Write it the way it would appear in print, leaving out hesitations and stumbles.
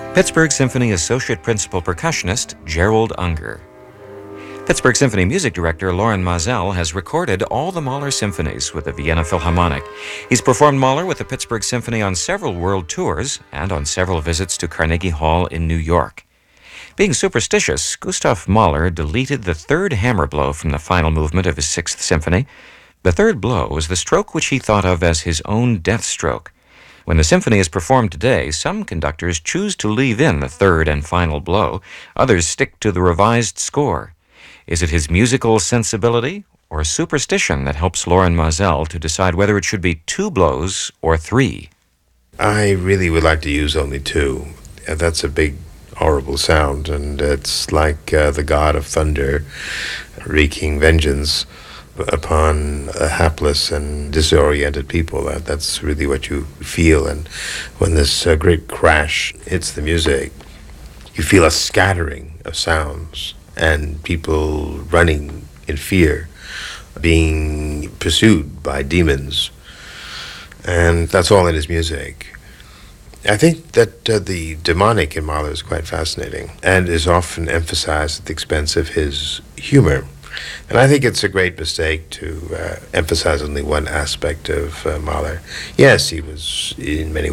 Pittsburgh Symphony Associate Principal Percussionist Gerald Unger. Pittsburgh Symphony Music Director Loren Mazel has recorded all the Mahler symphonies with the Vienna Philharmonic. He's performed Mahler with the Pittsburgh Symphony on several world tours and on several visits to Carnegie Hall in New York. Being superstitious, Gustav Mahler deleted the third hammer blow from the final movement of his Sixth Symphony. The third blow was the stroke which he thought of as his own death stroke. When the symphony is performed today, some conductors choose to leave in the third and final blow. Others stick to the revised score. Is it his musical sensibility or superstition that helps Loren Mazel to decide whether it should be 2 blows or 3? I really would like to use only 2. That's a big, horrible sound, and it's like the god of thunder wreaking vengeance upon a hapless and disoriented people. That's really what you feel. And when this great crash hits the music, you feel a scattering of sounds and people running in fear, being pursued by demons. And that's all in his music. I think that the demonic in Mahler is quite fascinating and is often emphasized at the expense of his humor. And I think it's a great mistake to emphasize only one aspect of Mahler. Yes, he was in many